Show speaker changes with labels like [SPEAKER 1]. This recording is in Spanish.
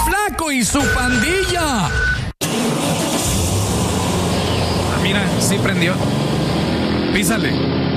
[SPEAKER 1] Flaco y su pandilla. Ah, mira, sí prendió. Písale.